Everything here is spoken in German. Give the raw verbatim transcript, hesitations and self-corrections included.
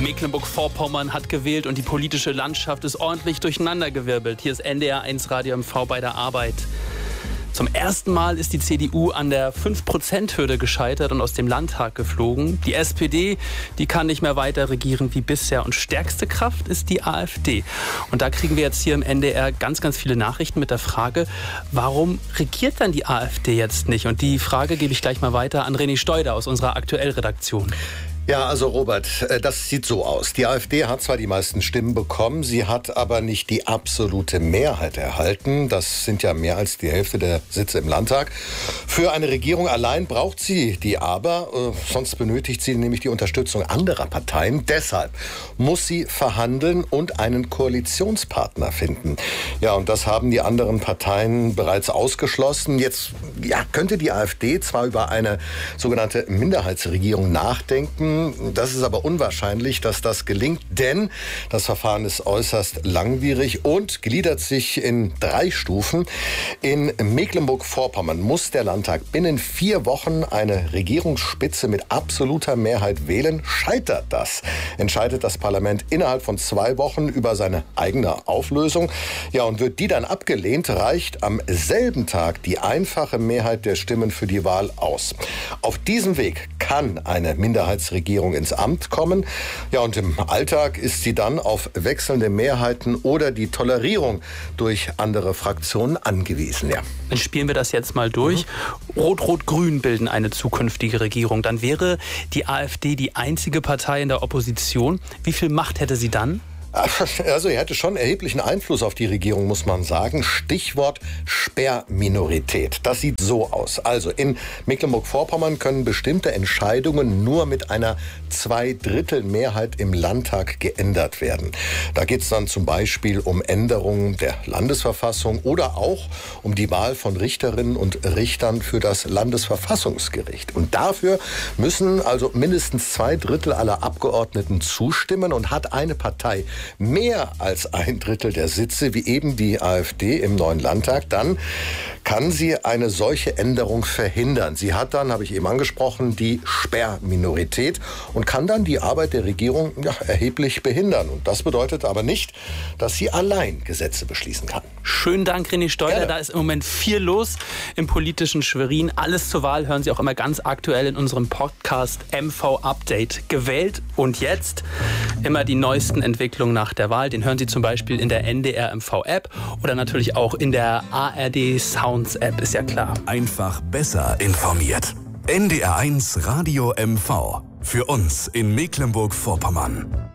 Mecklenburg-Vorpommern hat gewählt und die politische Landschaft ist ordentlich durcheinandergewirbelt. Hier ist N D R eins Radio M V bei der Arbeit. Zum ersten Mal ist die C D U an der fünf Prozent Hürde gescheitert und aus dem Landtag geflogen. Die S P D, die kann nicht mehr weiter regieren wie bisher. Und stärkste Kraft ist die AfD. Und da kriegen wir jetzt hier im N D R ganz, ganz viele Nachrichten mit der Frage, warum regiert dann die AfD jetzt nicht? Und die Frage gebe ich gleich mal weiter an René Steuder aus unserer Aktuell-Redaktion. Ja, also Robert, das sieht so aus. Die AfD hat zwar die meisten Stimmen bekommen, sie hat aber nicht die absolute Mehrheit erhalten. Das sind ja mehr als die Hälfte der Sitze im Landtag. Für eine Regierung allein braucht sie die aber, äh, sonst benötigt sie nämlich die Unterstützung anderer Parteien. Deshalb muss sie verhandeln und einen Koalitionspartner finden. Ja, und das haben die anderen Parteien bereits ausgeschlossen. Jetzt ja, könnte die AfD zwar über eine sogenannte Minderheitsregierung nachdenken. Das ist aber unwahrscheinlich, dass das gelingt, denn das Verfahren ist äußerst langwierig und gliedert sich in drei Stufen. In Mecklenburg-Vorpommern muss der Landtag binnen vier Wochen eine Regierungsspitze mit absoluter Mehrheit wählen. Scheitert das, entscheidet das Parlament innerhalb von zwei Wochen über seine eigene Auflösung. Ja, und wird die dann abgelehnt, reicht am selben Tag die einfache Mehrheit der Stimmen für die Wahl aus. Auf diesem Weg kann eine Minderheitsregierung ins Amt kommen. Ja, und im Alltag ist sie dann auf wechselnde Mehrheiten oder die Tolerierung durch andere Fraktionen angewiesen. Ja. Dann spielen wir das jetzt mal durch. Mhm. Rot-Rot-Grün bilden eine zukünftige Regierung. Dann wäre die AfD die einzige Partei in der Opposition. Wie viel Macht hätte sie dann? Also er hätte schon erheblichen Einfluss auf die Regierung, muss man sagen. Stichwort Sperrminorität. Das sieht so aus. Also in Mecklenburg-Vorpommern können bestimmte Entscheidungen nur mit einer Zweidrittelmehrheit im Landtag geändert werden. Da geht es dann zum Beispiel um Änderungen der Landesverfassung oder auch um die Wahl von Richterinnen und Richtern für das Landesverfassungsgericht. Und dafür müssen also mindestens zwei Drittel aller Abgeordneten zustimmen und hat eine Partei mehr als ein Drittel der Sitze, wie eben die AfD im neuen Landtag, dann kann sie eine solche Änderung verhindern. Sie hat dann, habe ich eben angesprochen, die Sperrminorität und kann dann die Arbeit der Regierung ja, erheblich behindern. Und das bedeutet aber nicht, dass sie allein Gesetze beschließen kann. Schönen Dank, René Steuder. Gerne. Da ist im Moment viel los im politischen Schwerin. Alles zur Wahl hören Sie auch immer ganz aktuell in unserem Podcast M V Update. Gewählt und jetzt immer die neuesten Entwicklungen nach der Wahl. Den hören Sie zum Beispiel in der N D R M V App oder natürlich auch in der A R D Sounds App, ist ja klar. Einfach besser informiert. N D R eins Radio M V. Für uns in Mecklenburg-Vorpommern.